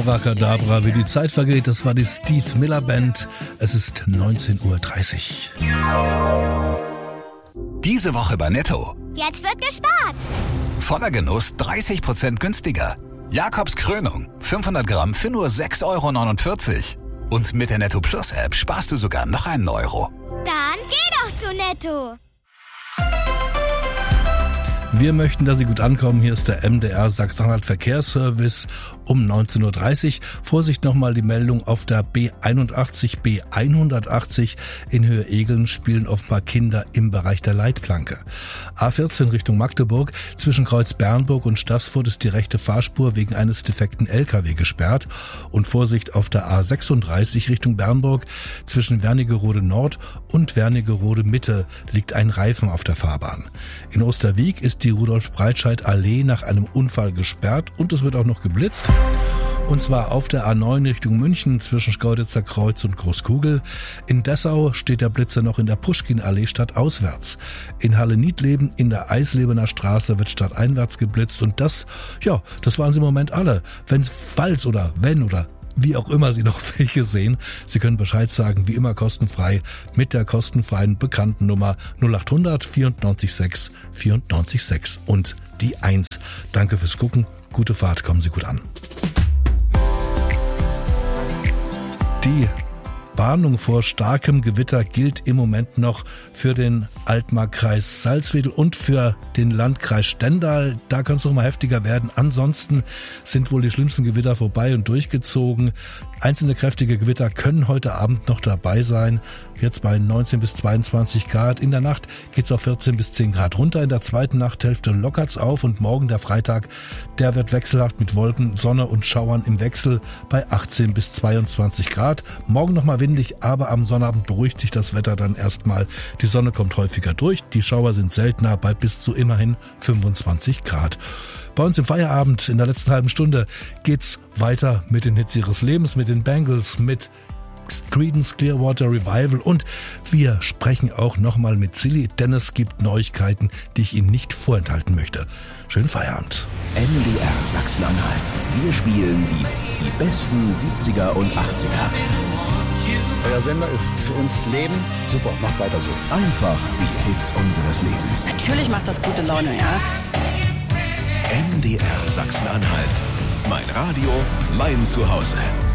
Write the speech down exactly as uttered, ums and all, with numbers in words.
Abracadabra, wie die Zeit vergeht, das war die Steve Miller Band. Es ist neunzehn Uhr dreißig. Diese Woche bei Netto. Jetzt wird gespart. Voller Genuss dreißig Prozent günstiger. Jakobs Krönung, fünfhundert Gramm für nur sechs Euro neunundvierzig. Und mit der Netto Plus App sparst du sogar noch einen Euro. Dann geh doch zu Netto. Wir möchten, dass Sie gut ankommen. Hier ist der M D R Sachsen-Anhalt Verkehrsservice um neunzehn Uhr dreißig. Vorsicht nochmal die Meldung auf der B einundachtzig, B hundertachtzig in Höhe Egeln spielen offenbar Kinder im Bereich der Leitplanke. A vierzehn Richtung Magdeburg zwischen Kreuz Bernburg und Staßfurt ist die rechte Fahrspur wegen eines defekten L K W gesperrt. Und Vorsicht auf der A sechsunddreißig Richtung Bernburg zwischen Wernigerode Nord und Wernigerode Mitte liegt ein Reifen auf der Fahrbahn. In Osterwieck ist die Rudolf-Breitscheid-Allee nach einem Unfall gesperrt und es wird auch noch geblitzt. Und zwar auf der A neun Richtung München zwischen Schkeuditzer Kreuz und Großkugel. In Dessau steht der Blitzer noch in der Puschkin-Allee stadtauswärts. In Halle-Niedleben in der Eislebener Straße wird stadteinwärts geblitzt und das, ja, das waren sie im Moment alle. Wenn, falls oder wenn oder wie auch immer Sie noch welche sehen, Sie können Bescheid sagen, wie immer kostenfrei, mit der kostenfreien bekannten Nummer null acht hundert vierundneunzig sechs vierundneunzig sechs und die eins. Danke fürs Gucken, gute Fahrt, kommen Sie gut an. Die Warnung vor starkem Gewitter gilt im Moment noch für den Altmarkkreis Salzwedel und für den Landkreis Stendal. Da kann es noch mal heftiger werden. Ansonsten sind wohl die schlimmsten Gewitter vorbei und durchgezogen. Einzelne kräftige Gewitter können heute Abend noch dabei sein. Jetzt bei neunzehn bis zweiundzwanzig Grad. In der Nacht geht's auf vierzehn bis zehn Grad runter. In der zweiten Nachthälfte lockert's auf und morgen der Freitag, der wird wechselhaft mit Wolken, Sonne und Schauern im Wechsel bei achtzehn bis zweiundzwanzig Grad. Morgen nochmal windig, aber am Sonnabend beruhigt sich das Wetter dann erstmal. Die Sonne kommt häufiger durch, die Schauer sind seltener bei bis zu immerhin fünfundzwanzig Grad. Bei uns im Feierabend in der letzten halben Stunde geht's weiter mit den Hits ihres Lebens, mit den Bangles, mit Creedence Clearwater Revival und wir sprechen auch nochmal mit Silly, denn es gibt Neuigkeiten, die ich Ihnen nicht vorenthalten möchte. Schönen Feierabend. M D R Sachsen-Anhalt. Wir spielen die, die besten siebziger und achtziger. Euer Sender ist für uns Leben. Super, macht weiter so. Einfach die Hits unseres Lebens. Natürlich macht das gute Laune, ja. M D R Sachsen-Anhalt. Mein Radio, mein Zuhause.